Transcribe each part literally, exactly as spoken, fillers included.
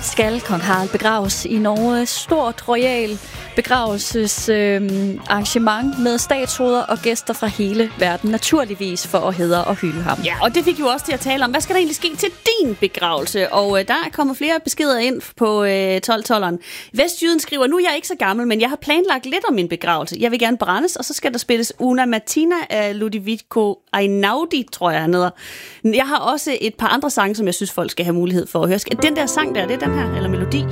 skal kong Harald begraves i Norge. Stort royal begravelsesarrangement øh, med statshoveder og gæster fra hele verden, naturligvis for at hædre og hylde ham. Ja, og det fik jo også til at tale om, hvad skal der egentlig ske til din begravelse? Og øh, der kommer flere beskeder ind på øh, tolv-tolleren. Vestjyden skriver, nu er jeg ikke så gammel, men jeg har planlagt lidt om min begravelse. Jeg vil gerne brændes, og så skal der spilles Una Mattina af Ludovico Einaudi, tror jeg, han hedder. Jeg har også et par andre sange, som jeg synes, folk skal have mulighed for at høre. Den der sang der, det er den her, eller melodi?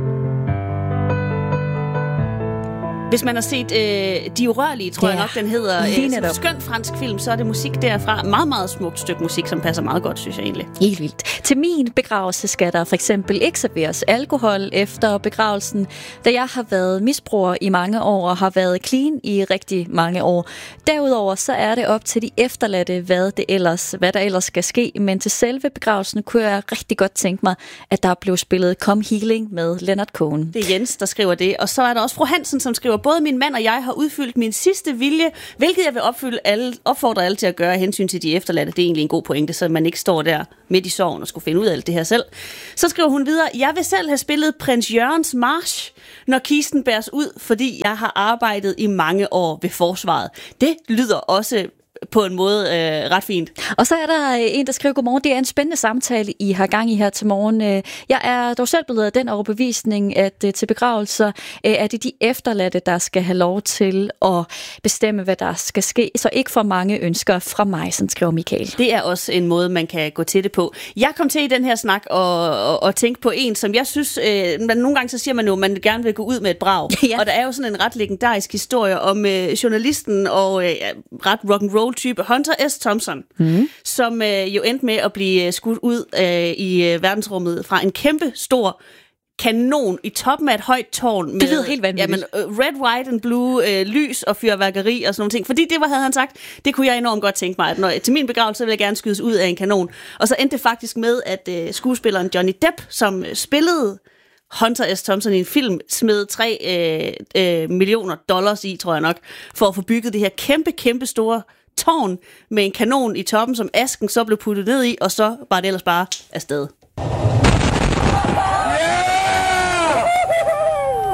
Hvis man har set øh, De Urørlige, tror ja, jeg nok, den hedder. Øh, en skøn fransk film, så er det musik derfra. Meget, meget smukt stykke musik, som passer meget godt, synes jeg egentlig. Helt vildt. Til min begravelse skal der for eksempel ikke serveres alkohol efter begravelsen, da jeg har været misbruger i mange år og har været clean i rigtig mange år. Derudover så er det op til de efterladte, hvad, det ellers, hvad der ellers skal ske. Men til selve begravelsen kunne jeg rigtig godt tænke mig, at der blev spillet Come Healing med Leonard Cohen. Det er Jens, der skriver det. Og så er der også fru Hansen, som skriver, både min mand og jeg har udfyldt min sidste vilje, hvilket jeg vil opfylde alle, opfordre alle til at gøre af hensyn til de efterladte. Det er egentlig en god pointe, så man ikke står der midt i sorgen og skulle finde ud af alt det her selv. Så skriver hun videre, jeg vil selv have spillet Prins Jørgens March, når kisten bæres ud, fordi jeg har arbejdet i mange år ved forsvaret. Det lyder også på en måde øh, ret fint. Og så er der en, der skriver, godmorgen, det er en spændende samtale, I har gang i her til morgen. Jeg er dog selv blevet af den overbevisning, at til begravelser øh, er det de efterladte, der skal have lov til at bestemme, hvad der skal ske. Så ikke for mange ønsker fra mig, som skriver Michael. Det er også en måde, man kan gå til det på. Jeg kom til i den her snak og, og, og tænke på en, som jeg synes, øh, man, nogle gange så siger man jo, at man gerne vil gå ud med et brag. Ja. Og der er jo sådan en ret legendarisk historie om øh, journalisten og øh, ret rock'n'roll type Hunter S. Thompson, mm. som øh, jo endte med at blive skudt ud øh, i øh, verdensrummet fra en kæmpe stor kanon i toppen af et højt tårn. Med, det lyder helt vanvittigt. Jamen, uh, red, white and blue, øh, lys og fyrværkeri og sådan nogle ting. Fordi det var, havde han sagt, det kunne jeg enormt godt tænke mig, at når, til min begravelse ville jeg gerne skydes ud af en kanon. Og så endte det faktisk med, at øh, skuespilleren Johnny Depp, som spillede Hunter S. Thompson i en film, smed tre øh, øh, millioner dollars i, tror jeg nok, for at få bygget det her kæmpe, kæmpe store tårn med en kanon i toppen, som asken så blev puttet ned i, og så var det ellers bare afsted.